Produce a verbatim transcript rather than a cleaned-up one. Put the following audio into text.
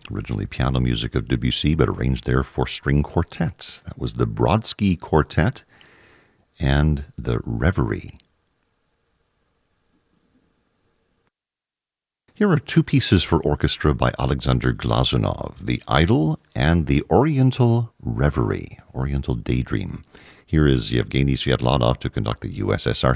Originally piano music of Debussy, but arranged there for string quartets. That was the Brodsky Quartet and the Reverie. Here are two pieces for orchestra by Alexander Glazunov, the Idyll and the Oriental Reverie, Oriental Daydream. Here is Yevgeny Sviatlanov to conduct the U S S R